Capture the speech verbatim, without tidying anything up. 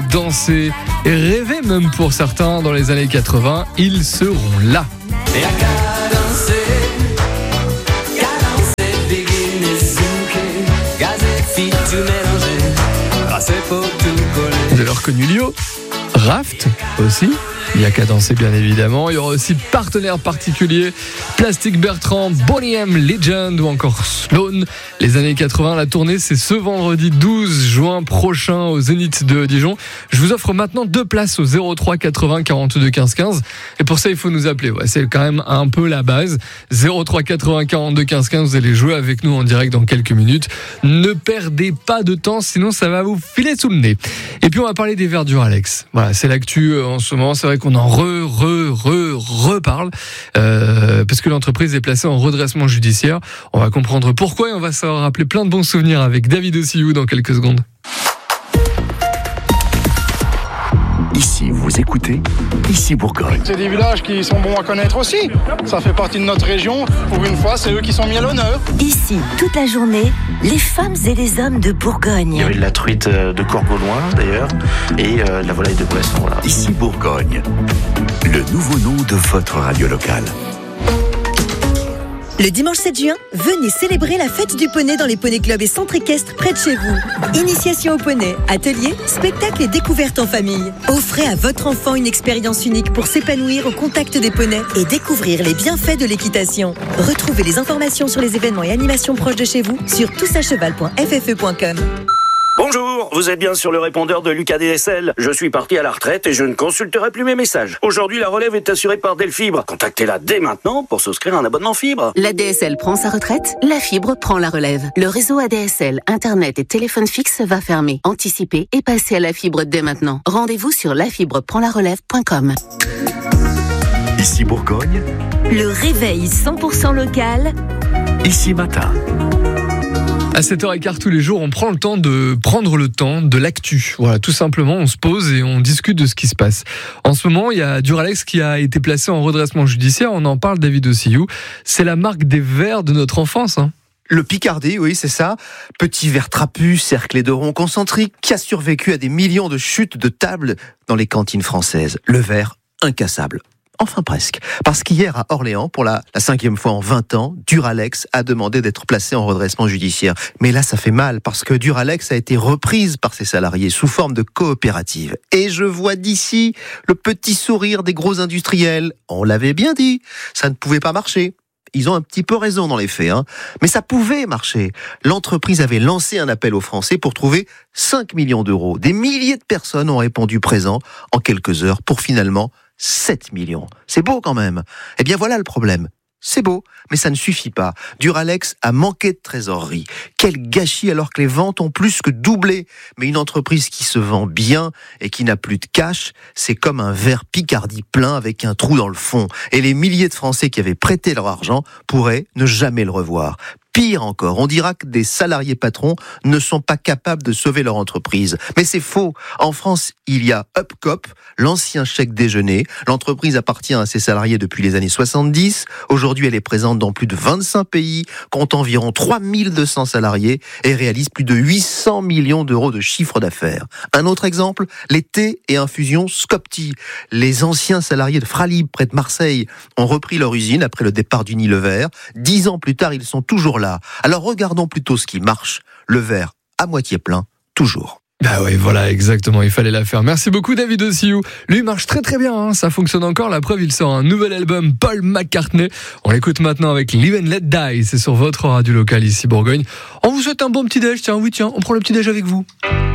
danser et rêver même pour certains dans les années quatre-vingts, ils seront là. Et à cadencer, cadencer, biguine et zouké, gaz et fit tout mélanger, grâce pour tout coller. Vous avez reconnu Lio, Raft aussi. Il y a qu'à danser bien évidemment. Il y aura aussi partenaires particuliers, Plastic Bertrand, Boney M, Legend ou encore Sloan. Les années quatre-vingts, la tournée c'est ce vendredi douze juin prochain au Zénith de Dijon. Je vous offre maintenant deux places au zéro trois quatre-vingts quarante-deux quinze quinze. Et pour ça il faut nous appeler. Ouais, c'est quand même un peu la base. zéro trois quatre-vingts quarante-deux quinze quinze. Vous allez jouer avec nous en direct dans quelques minutes. Ne perdez pas de temps, sinon ça va vous filer sous le nez. Et puis on va parler des verdures, Alex. Voilà, c'est l'actu en ce moment. C'est vrai qu'on en re, re, re, reparle euh, parce que l'entreprise est placée en redressement judiciaire. On va comprendre pourquoi et on va se rappeler plein de bons souvenirs avec David Ossillou dans quelques secondes. Ici, vous écoutez Ici Bourgogne. C'est des villages qui sont bons à connaître aussi. Ça fait partie de notre région. Pour une fois, c'est eux qui sont mis à l'honneur. Ici, toute la journée, les femmes et les hommes de Bourgogne. Il y avait de la truite de Courgauloin d'ailleurs et euh, de la volaille de Poisson. Voilà. Ici Bourgogne, le nouveau nom de votre radio locale. Le dimanche sept juin, venez célébrer la fête du poney dans les poney clubs et centres équestres près de chez vous. Initiation au poney, ateliers, spectacles et découvertes en famille. Offrez à votre enfant une expérience unique pour s'épanouir au contact des poneys et découvrir les bienfaits de l'équitation. Retrouvez les informations sur les événements et animations proches de chez vous sur tous à cheval point f f e point com. Bonjour, vous êtes bien sur le répondeur de Lucas D S L. Je suis parti à la retraite et je ne consulterai plus mes messages. Aujourd'hui, la relève est assurée par Delfibre. Contactez-la dès maintenant pour souscrire un abonnement fibre. La D S L prend sa retraite, la fibre prend la relève. Le réseau A D S L, Internet et téléphone fixe va fermer. Anticipez et passez à la fibre dès maintenant. Rendez-vous sur la fibre prend la relève point com. Ici Bourgogne, Le réveil cent pour cent local. ici matin. À sept heures quinze tous les jours, on prend le temps de prendre le temps de l'actu. Voilà, tout simplement, on se pose et on discute de ce qui se passe. En ce moment, il y a Duralex qui a été placé en redressement judiciaire. On en parle, David Ossillou. C'est la marque des verres de notre enfance, hein. Le Picardie, oui, c'est ça. Petit verre trapu, cerclé de ronds concentriques, qui a survécu à des millions de chutes de tables dans les cantines françaises. Le verre incassable. Enfin presque. Parce qu'hier à Orléans, pour la, la cinquième fois en vingt ans, Duralex a demandé d'être placé en redressement judiciaire. Mais là, ça fait mal, parce que Duralex a été reprise par ses salariés sous forme de coopérative. Et je vois d'ici le petit sourire des gros industriels. On l'avait bien dit, ça ne pouvait pas marcher. Ils ont un petit peu raison dans les faits, hein. Mais ça pouvait marcher. L'entreprise avait lancé un appel aux Français pour trouver cinq millions d'euros. Des milliers de personnes ont répondu présent en quelques heures pour finalement sept millions. C'est beau quand même. Eh bien voilà le problème. C'est beau, mais ça ne suffit pas. Duralex a manqué de trésorerie. Quel gâchis alors que les ventes ont plus que doublé. Mais une entreprise qui se vend bien et qui n'a plus de cash, c'est comme un verre Picardie plein avec un trou dans le fond. Et les milliers de Français qui avaient prêté leur argent pourraient ne jamais le revoir. Pire encore, on dira que des salariés patrons ne sont pas capables de sauver leur entreprise. Mais c'est faux. En France, il y a Upcop, l'ancien chèque déjeuner. L'entreprise appartient à ses salariés depuis les années soixante-dix. Aujourd'hui, elle est présente dans plus de vingt-cinq pays, compte environ trois mille deux cents salariés et réalise plus de huit cents millions d'euros de chiffre d'affaires. Un autre exemple, les thés et infusions Scopti. Les anciens salariés de Fralib, près de Marseille, ont repris leur usine après le départ d'Unilever. Dix ans plus tard, ils sont toujours là. Alors regardons plutôt ce qui marche. Le verre à moitié plein, toujours. Bah oui, voilà, exactement, il fallait la faire. Merci beaucoup David Ossillou. Lui marche très très bien, hein, ça fonctionne encore. La preuve, il sort un nouvel album, Paul McCartney. On l'écoute maintenant avec Live and Let Die. C'est sur votre radio locale ici Bourgogne. On vous souhaite un bon petit déj, tiens, oui tiens, on prend le petit déj avec vous.